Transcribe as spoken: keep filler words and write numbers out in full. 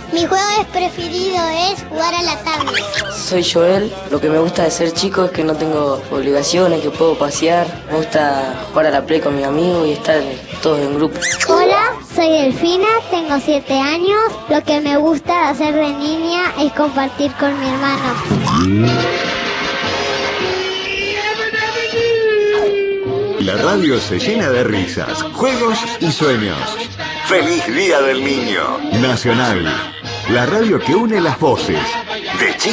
Mi juego preferido es jugar a la tablet. Soy Joel. Lo que me gusta de ser chico es que no tengo obligaciones, que puedo pasear. Me gusta jugar a la Play con mis amigos y estar todos en grupo. Hola, soy Delfina, tengo siete años. Lo que me gusta hacer de niña es compartir con mi hermano. La radio se llena de risas, juegos y sueños. ¡Feliz Día del Niño! Nacional, la radio que une las voces. De